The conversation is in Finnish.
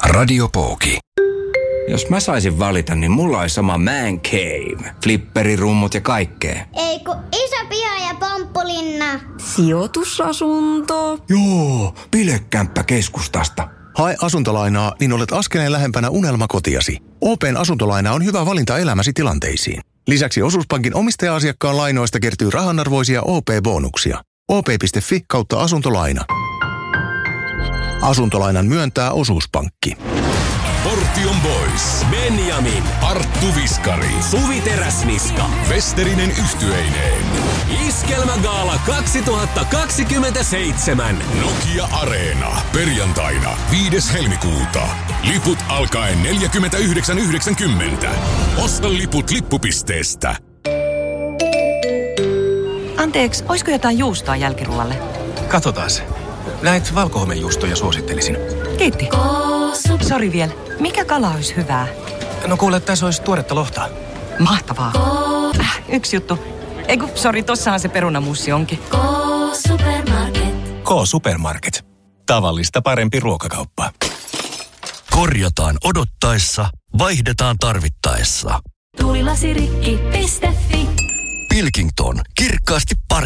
Radio Pooki. Jos mä saisin valita, niin mulla olisi sama man cave. Flipperirummut ja kaikkea. Ei kun iso piha ja pomppulinna. Sijoitusasunto. Joo, bilekämppä keskustasta. Hae asuntolainaa, niin olet askeleen lähempänä unelmakotiasi. OP:n asuntolaina on hyvä valinta elämäsi tilanteisiin. Lisäksi Osuuspankin omistaja-asiakkaan lainoista kertyy rahanarvoisia OP-bonuksia. op.fi/asuntolaina. Asuntolainan myöntää Osuuspankki. Portion Boys, Benjamin, Arttu Viskari, Suvi Teräsniska, Westerinen yhtyeineen. Iskelmägaala 2027. Nokia Areena. Perjantaina 5. helmikuuta. Liput alkaen 49,90. Osta liput lippupisteestä. Anteeksi, olisiko jotain juustoa jälkiruoalle? Katsotaas. Näitä valkohomejuustoja suosittelisin. Kiitti. Sori vielä. Mikä kala olisi hyvää? No kuule, tässä olisi tuoretta lohta. Mahtavaa. Yksi juttu. Eiku, sori, tossahan se perunamussi onkin. K-Supermarket. K-Supermarket. Tavallista parempi ruokakauppa. Korjataan odottaessa, vaihdetaan tarvittaessa. Tuulilasirikki.fi. Pilkington. Kirkkaasti parempi.